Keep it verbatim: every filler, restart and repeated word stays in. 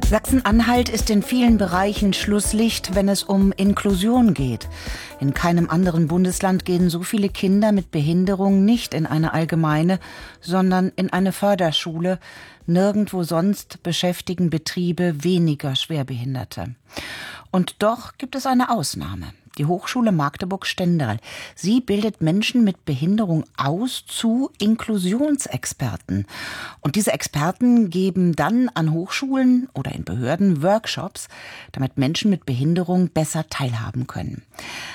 Sachsen-Anhalt ist in vielen Bereichen Schlusslicht, wenn es um Inklusion geht. In keinem anderen Bundesland gehen so viele Kinder mit Behinderung nicht in eine allgemeine, sondern in eine Förderschule. Nirgendwo sonst beschäftigen Betriebe weniger Schwerbehinderte. Und doch gibt es eine Ausnahme. Die Hochschule Magdeburg-Stendal. Sie bildet Menschen mit Behinderung aus zu Inklusionsexperten. Und diese Experten geben dann an Hochschulen oder in Behörden Workshops, damit Menschen mit Behinderung besser teilhaben können.